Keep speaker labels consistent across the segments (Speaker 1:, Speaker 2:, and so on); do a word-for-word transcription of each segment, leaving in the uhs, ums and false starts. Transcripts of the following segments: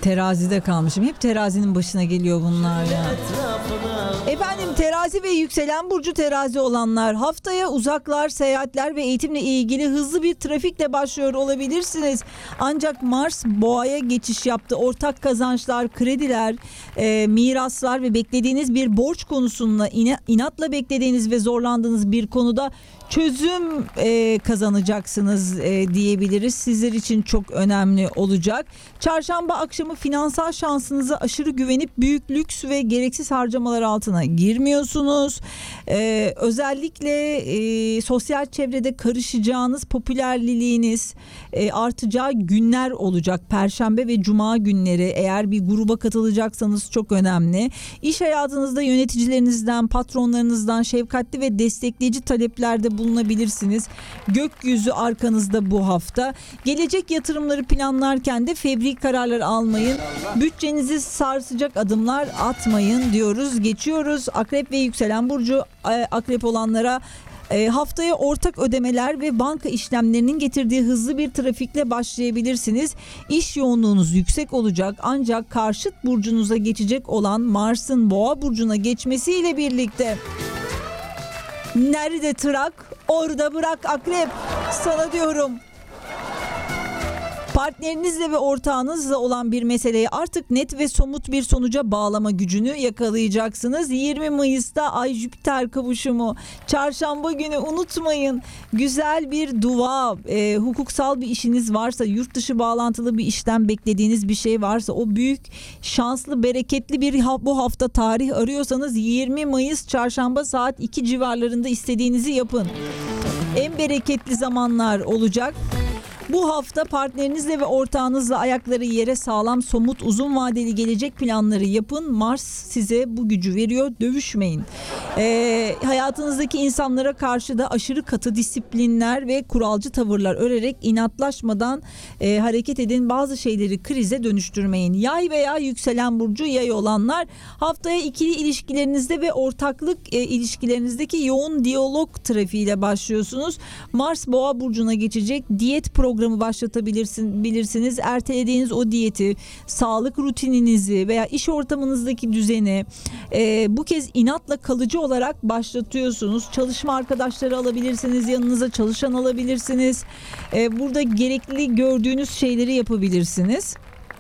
Speaker 1: Terazide kalmışım. Hep terazinin başına geliyor bunlar ya. Efendim, terazi ve yükselen burcu terazi olanlar haftaya uzaklar, seyahatler ve eğitimle ilgili hızlı bir trafikle başlıyor olabilirsiniz. Ancak Mars boğaya geçiş yaptı. Ortak kazançlar, krediler, e, miraslar ve beklediğiniz bir borç konusunda inatla beklediğiniz ve zorlandığınız bir konuda çözüm e, kazanacaksınız e, diyebiliriz. Sizler için çok önemli olacak. Çarşamba akşamı finansal şansınıza aşırı güvenip büyük lüks ve gereksiz harcamalar altına girmiyorsunuz. E, özellikle e, sosyal çevrede karışacağınız, popülerliğiniz e, artacağı günler olacak. Perşembe ve cuma günleri, eğer bir gruba katılacaksanız çok önemli. İş hayatınızda yöneticilerinizden, patronlarınızdan şefkatli ve destekleyici taleplerde bulunabilirsiniz. Gökyüzü arkanızda bu hafta. Gelecek yatırımları planlarken de fevri kararlar almayın. Bütçenizi sarsacak adımlar atmayın diyoruz. Geçiyoruz Akrep ve yükselen burcu Akrep olanlara. E, haftaya ortak ödemeler ve banka işlemlerinin getirdiği hızlı bir trafikle başlayabilirsiniz. İş yoğunluğunuz yüksek olacak, ancak karşıt burcunuza geçecek olan Mars'ın Boğa burcuna geçmesiyle birlikte nerede trak orada bırak Akrep, sana diyorum. Partnerinizle ve ortağınızla olan bir meseleyi artık net ve somut bir sonuca bağlama gücünü yakalayacaksınız. yirmi Mayıs'ta Ay Jüpiter kavuşumu. Çarşamba günü unutmayın. Güzel bir dua, e, hukuksal bir işiniz varsa, yurt dışı bağlantılı bir işten beklediğiniz bir şey varsa, o büyük şanslı, bereketli bir bu hafta tarih arıyorsanız yirmi Mayıs Çarşamba saat iki civarlarında istediğinizi yapın. En bereketli zamanlar olacak. Bu hafta partnerinizle ve ortağınızla ayakları yere sağlam, somut, uzun vadeli gelecek planları yapın. Mars size bu gücü veriyor. Dövüşmeyin. Ee, hayatınızdaki insanlara karşı da aşırı katı disiplinler ve kuralcı tavırlar örerek inatlaşmadan e, hareket edin. Bazı şeyleri krize dönüştürmeyin. Yay veya yükselen burcu yay olanlar haftaya ikili ilişkilerinizde ve ortaklık e, ilişkilerinizdeki yoğun diyalog trafiğiyle başlıyorsunuz. Mars Boğa burcuna geçecek. Diyet programı başlatabilirsiniz. Ertelediğiniz o diyeti, sağlık rutininizi veya iş ortamınızdaki düzeni e, bu kez inatla kalıcı olarak başlatıyorsunuz. Çalışma arkadaşları alabilirsiniz, yanınıza çalışan alabilirsiniz. E, burada gerekli gördüğünüz şeyleri yapabilirsiniz.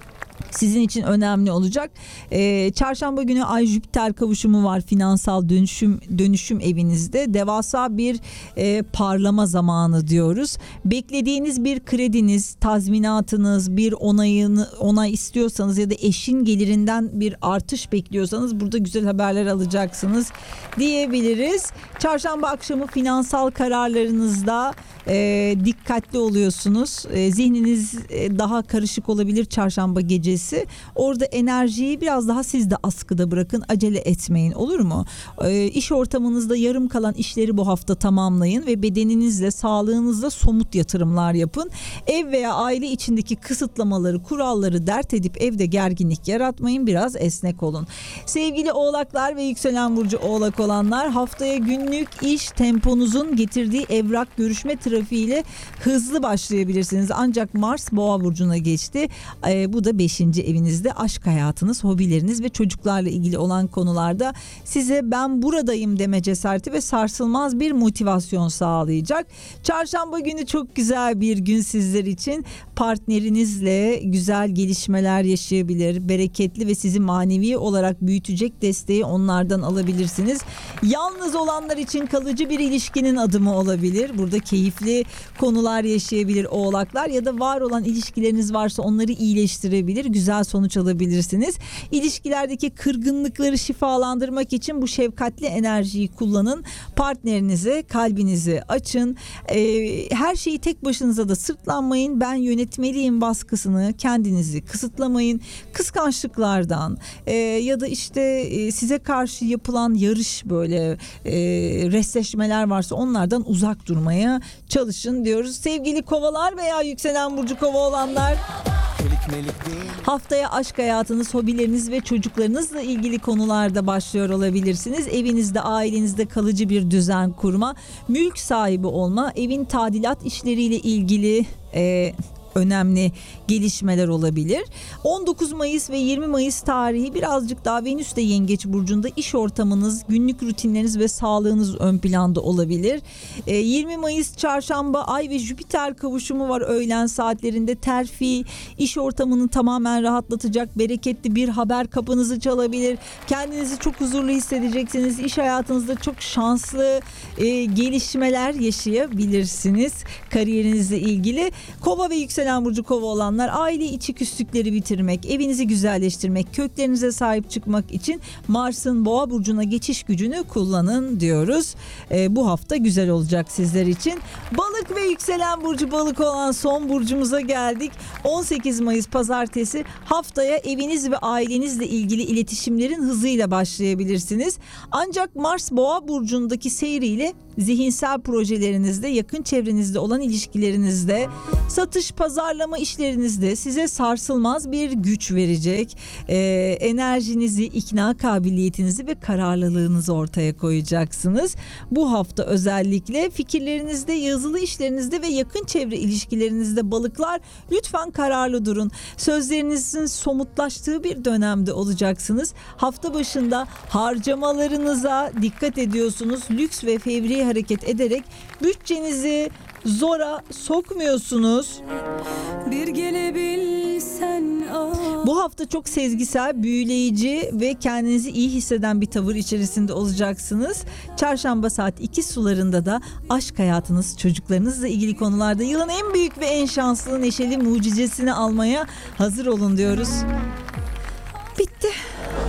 Speaker 1: Sizin için önemli olacak. Ee, çarşamba günü Ay Jüpiter kavuşumu var finansal dönüşüm dönüşüm evinizde. Devasa bir e, parlama zamanı diyoruz. Beklediğiniz bir krediniz, tazminatınız, bir onayını onay istiyorsanız ya da eşin gelirinden bir artış bekliyorsanız burada güzel haberler alacaksınız diyebiliriz. Çarşamba akşamı finansal kararlarınızda e, dikkatli oluyorsunuz. E, zihniniz e, daha karışık olabilir çarşamba gecesi. Orada enerjiyi biraz daha siz de askıda bırakın, acele etmeyin, olur mu? E, iş ortamınızda yarım kalan işleri bu hafta tamamlayın ve bedeninizle, sağlığınızla somut yatırımlar yapın. Ev veya aile içindeki kısıtlamaları, kuralları dert edip evde gerginlik yaratmayın, biraz esnek olun. Sevgili oğlaklar ve yükselen burcu oğlak olanlar, haftaya günlük iş temponuzun getirdiği evrak görüşme trafiğiyle hızlı başlayabilirsiniz. Ancak Mars Boğa burcuna geçti. E, bu da beşinci evinizde. Aşk hayatınız, hobileriniz ve çocuklarla ilgili olan konularda size ben buradayım deme cesareti ve sarsılmaz bir motivasyon sağlayacak. Çarşamba günü çok güzel bir gün sizler için. Partnerinizle güzel gelişmeler yaşayabilir. Bereketli ve sizi manevi olarak büyütecek desteği onlardan alabilirsiniz. Yalnız olanlar için kalıcı bir ilişkinin adımı olabilir. Burada keyifli konular yaşayabilir oğlaklar, ya da var olan ilişkileriniz varsa onları iyileştirebilir. Güzel sonuç alabilirsiniz. İlişkilerdeki kırgınlıkları şifalandırmak için bu şefkatli enerjiyi kullanın. Partnerinize kalbinizi açın. Ee, her şeyi tek başınıza da sırtlanmayın. Ben yönetmeliyim baskısını kendinizi kısıtlamayın. Kıskançlıklardan e, ya da işte e, size karşı yapılan yarış, böyle e, restleşmeler varsa onlardan uzak durmaya çalışın diyoruz. Sevgili kovalar veya yükselen burcu kova olanlar, haftaya aşk hayatınız, hobileriniz ve çocuklarınızla ilgili konularda başlıyor olabilirsiniz. Evinizde, ailenizde kalıcı bir düzen kurma, mülk sahibi olma, evin tadilat işleriyle ilgili e, önemli gelişmeler olabilir. on dokuz Mayıs ve yirmi Mayıs tarihi birazcık daha Venüs de Yengeç burcunda, iş ortamınız, günlük rutinleriniz ve sağlığınız ön planda olabilir. E, yirmi Mayıs Çarşamba Ay ve Jüpiter kavuşumu var öğlen saatlerinde. Terfi, iş ortamını tamamen rahatlatacak bereketli bir haber kapınızı çalabilir. Kendinizi çok huzurlu hissedeceksiniz. İş hayatınızda çok şanslı e, gelişmeler yaşayabilirsiniz kariyerinizle ilgili. Kova ve yükselen burcu Kova olanlar, aile içi küslükleri bitirmek, evinizi güzelleştirmek, köklerinize sahip çıkmak için Mars'ın Boğa burcuna geçiş gücünü kullanın diyoruz. E, bu hafta güzel olacak sizler için. Balık ve yükselen burcu Balık olan son burcumuza geldik. on sekiz Mayıs Pazartesi, haftaya eviniz ve ailenizle ilgili iletişimlerin hızıyla başlayabilirsiniz. Ancak Mars Boğa burcundaki seyriyle zihinsel projelerinizde, yakın çevrenizde olan ilişkilerinizde, satış, pazarlama işlerinizde size sarsılmaz bir güç verecek. Ee, enerjinizi, ikna kabiliyetinizi ve kararlılığınızı ortaya koyacaksınız. Bu hafta özellikle fikirlerinizde, yazılı işlerinizde ve yakın çevre ilişkilerinizde balıklar, lütfen kararlı durun. Sözlerinizin somutlaştığı bir dönemde olacaksınız. Hafta başında harcamalarınıza dikkat ediyorsunuz. Lüks ve fevri hareket ederek bütçenizi zora sokmuyorsunuz. Bir gelebilsen ah. Bu hafta çok sezgisel, büyüleyici ve kendinizi iyi hisseden bir tavır içerisinde olacaksınız. Çarşamba saat iki sularında da aşk hayatınız, çocuklarınızla ilgili konularda yılın en büyük ve en şanslı, neşeli mucizesini almaya hazır olun diyoruz.